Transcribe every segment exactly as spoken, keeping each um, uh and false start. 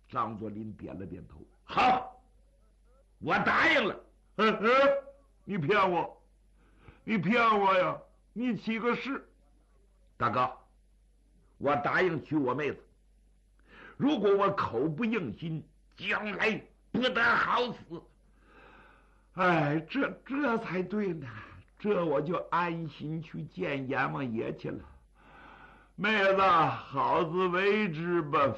张作霖点了点头，好，我答应了。嗯嗯，你骗我，你骗我呀！你起个誓，大哥，我答应娶我妹子。如果我口不应心，将来不得好死。哎，这这才对呢，这我就安心去见阎王爷去了。妹子，好自为之吧。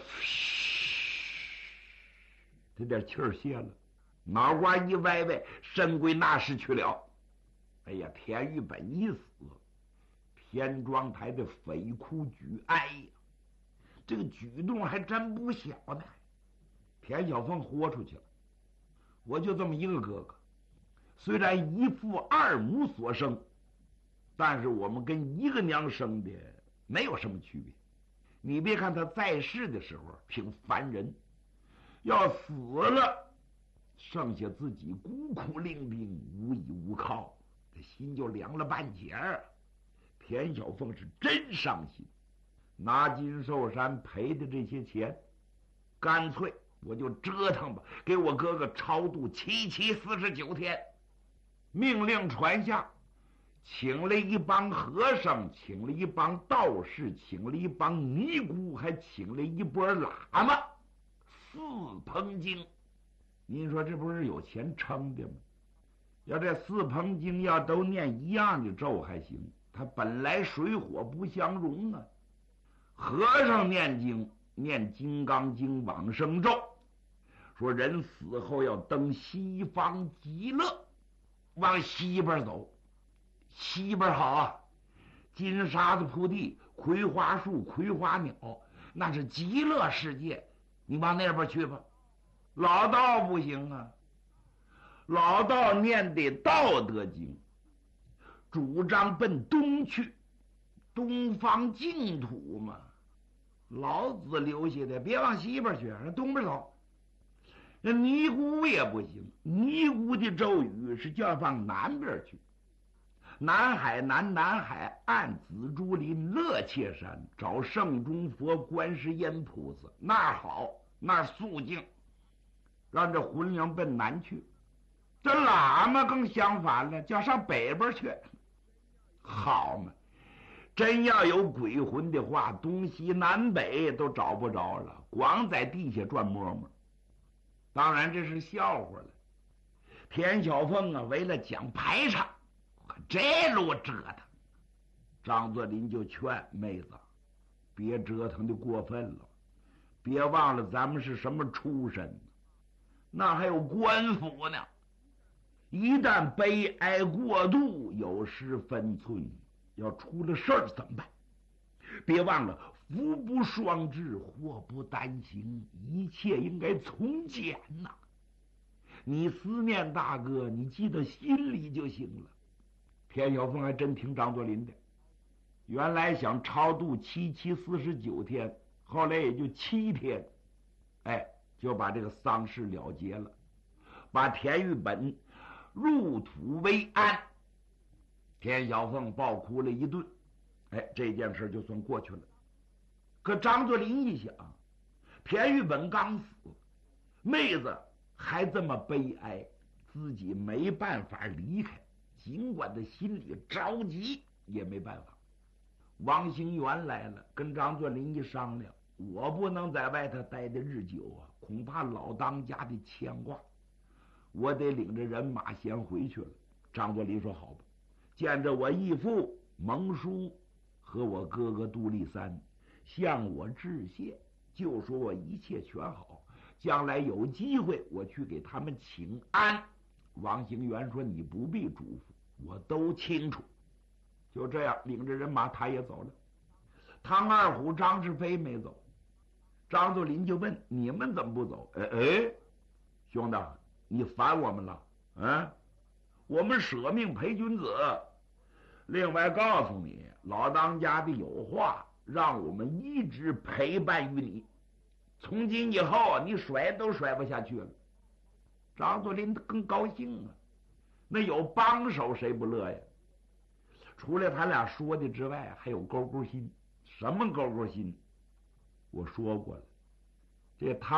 这点气儿泄了，脑瓜一歪歪，神归那时去了。哎呀，田玉本一死，田庄台的匪哭举哀呀，这个举动还真不小呢。田小凤豁出去了，我就这么一个哥哥，虽然一父二母所生，但是我们跟一个娘生的没有什么区别。你别看他在世的时候挺烦人，要死了，剩下自己孤苦伶仃，无依无靠，这心就凉了半截儿。田小凤是真伤心，拿金寿山赔的这些钱，干脆我就折腾吧，给我哥哥超度七七四十九天。命令传下，请了一帮和尚，请了一帮道士，请了一帮尼姑，还请了一波喇嘛，四捧经。您说这不是有钱撑的吗？要这四捧经要都念一样的咒还行，他本来水火不相容啊。和尚念经念金刚经往生咒，说人死后要登西方极乐，往西边走。西边好啊，金沙子铺地，葵花树，葵花鸟，那是极乐世界，你往那边去吧。老道不行啊，老道念的道德经，主张奔东去，东方净土嘛，老子留下的，别往西边去，让东边走。那尼姑也不行，尼姑的咒语是叫往南边去。南海南南海岸紫竹林乐切山找圣中佛观世音菩萨，那儿好，那儿肃静，让这魂灵奔南去。这喇嘛更相反了，叫上北边去。好嘛，真要有鬼魂的话，东西南北都找不着了，光在地下转摸摸。当然这是笑话了。田小凤啊，为了讲排场，这路折腾，张作霖就劝妹子，别折腾的过分了，别忘了咱们是什么出身，那还有官府呢，一旦悲哀过度，有失分寸，要出了事儿怎么办？别忘了福不双至，祸不单行，一切应该从简呐、啊。你思念大哥，你记得心里就行了。田小凤还真听张作霖的，原来想超度七七四十九天，后来也就七天，哎，就把这个丧事了结了，把田玉本入土为安。田小凤暴哭了一顿，哎，这件事就算过去了。可张作霖一想，田玉本刚死，妹子还这么悲哀，自己没办法离开，尽管他心里着急也没办法。王兴元来了，跟张作霖一商量，我不能在外头待的日久啊，恐怕老当家的牵挂，我得领着人马先回去了。张作霖说好吧，见着我义父蒙叔和我哥哥杜立三向我致谢，就说我一切全好，将来有机会我去给他们请安。王兴元说你不必嘱咐，我都清楚。就这样领着人马他也走了。唐二虎张世飞没走，张作霖就问你们怎么不走？哎哎，兄弟，你烦我们了？嗯，我们舍命陪君子。另外告诉你，老当家的有话，让我们一直陪伴于你，从今以后你甩都甩不下去了。张作霖更高兴啊，那有帮手谁不乐呀？除了他俩说的之外，还有勾勾心。什么勾勾心？我说过了，这他